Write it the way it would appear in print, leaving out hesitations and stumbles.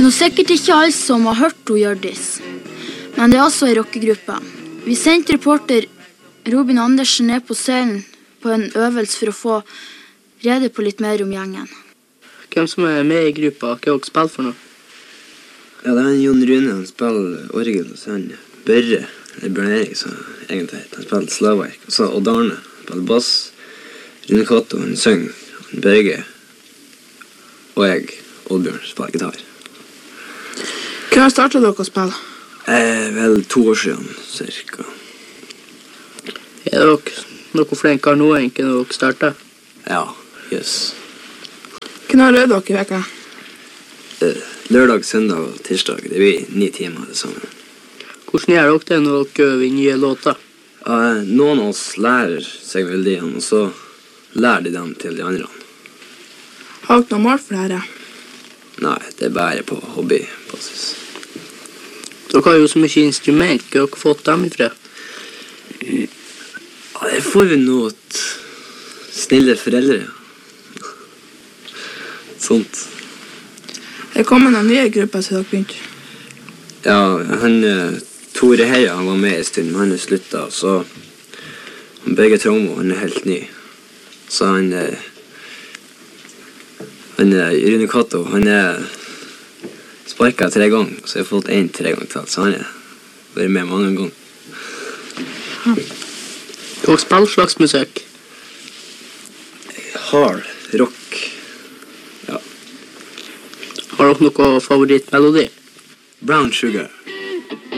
Det er nå sikkert ikke alle som har hørt om Hjørdis, men det er også en rockegruppe. Vi sendte reporter Robin Andersen ned på scenen på en øvelse for å få rede på litt mer om gjengen. Hvem som er med i gruppa, hva dere spiller for noe? Ja, det er Jon Rune, han spiller orgel, og så er han Børre, eller Bjørn Erik, så egentlig han spiller slagverk. Og så Odd Arne, han spiller bass, Rune Kato, han synger, han Børge, og jeg, Oddbjørn, spiller gitar. Hva startet dere å spille? Vel 2 år siden, cirka. Er dere noe flinkere nå enn når dere startet? Ja, yes. Hva har dere i veka? Lørdag, søndag og tirsdag, det blir 9 timer det samme. Hvordan gjør dere det når dere øver i nye låter? Noen av oss lærer seg melodien, og så lærer de dem til de andre. Har dere noe mål for dette? Nei, det er bare på hobbybasis. Dere har jo så mye instrument, hva har dere fått dem ifra? Ja, det får vi noe snille foreldre. Sånt. Det kom en nye grupper til dere begynte. Ja, han Tore Heia, han var med en stund, men han er sluttet, så han Børge Trommo, han er helt ny. Så han Rune Kato, han er sparket 3 ganger, så jeg har fått 1 3 ganger til, så han er vært med mange ganger. Dere spiller slags musikk? Hard rock. Ja. Har dere noe favorittmelodi? Brown Sugar.